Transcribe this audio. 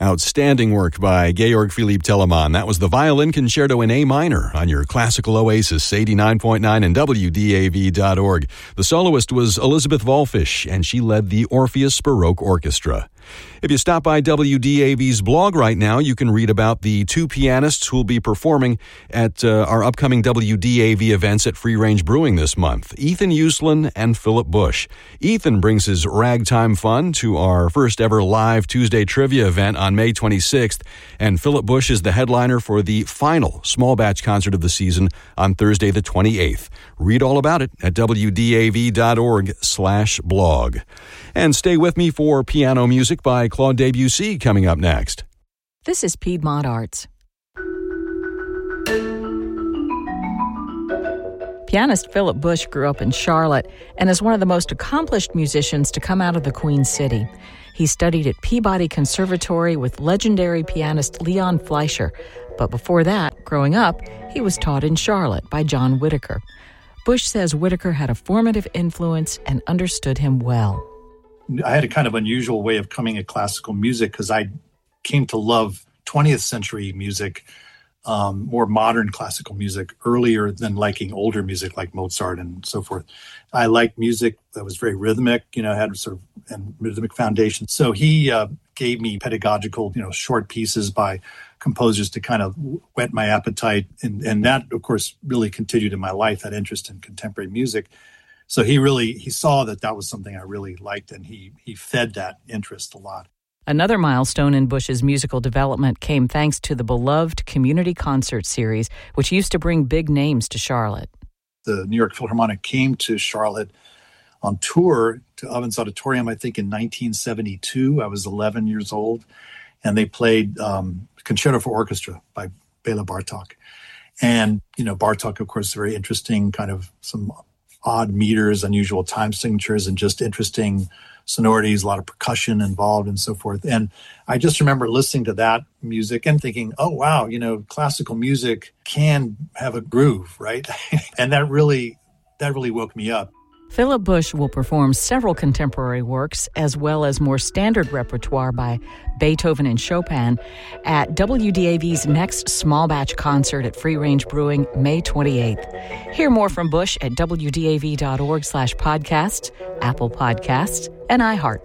Outstanding work by Georg Philipp Telemann. That was the Violin Concerto in A minor on your classical oasis, 89.9 and WDAV.org. The soloist was Elizabeth Volfish, and she led the Orpheus Baroque Orchestra. If you stop by WDAV's blog right now, you can read about the two pianists who will be performing at our upcoming WDAV events at Free Range Brewing this month, Ethan Uslan and Philip Bush. Ethan brings his ragtime fun to our first ever live Tuesday trivia event on May 26th, and Philip Bush is the headliner for the final small batch concert of the season on Thursday the 28th. Read all about it at WDAV.org/blog. And stay with me for piano music by Claude Debussy coming up next. This is Piedmont Arts. Pianist Philip Bush grew up in Charlotte and is one of the most accomplished musicians to come out of the Queen City. He studied at Peabody Conservatory with legendary pianist Leon Fleischer, but before that, growing up, he was taught in Charlotte by John Whitaker. Bush says Whitaker had a formative influence and understood him well. I had a kind of unusual way of coming at classical music because I came to love 20th century music, more modern classical music, earlier than liking older music like Mozart and so forth. I liked music that was very rhythmic, had sort of a rhythmic foundation. So he gave me pedagogical, short pieces by composers to kind of whet my appetite. And that, of course, really continued in my life, that interest in contemporary music. So he saw that was something I really liked, and he fed that interest a lot. Another milestone in Bush's musical development came thanks to the beloved Community Concert Series, which used to bring big names to Charlotte. The New York Philharmonic came to Charlotte on tour to Ovens Auditorium, I think in 1972. I was 11 years old, and they played Concerto for Orchestra by Bela Bartok. And, Bartok, of course, very interesting, kind of some odd meters, unusual time signatures, and just interesting sonorities, a lot of percussion involved and so forth. And I just remember listening to that music and thinking, oh, wow, classical music can have a groove, right? And that really woke me up. Philip Bush will perform several contemporary works as well as more standard repertoire by Beethoven and Chopin at WDAV's next small batch concert at Free Range Brewing, May 28th. Hear more from Bush at WDAV.org/podcasts, Apple Podcasts, and iHeart.